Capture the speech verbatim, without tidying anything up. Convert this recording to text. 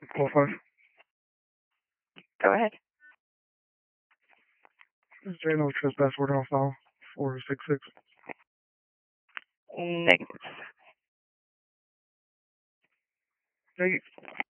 Qualify. Go ahead. J no trespass order on file. four six six. Negative. Negative.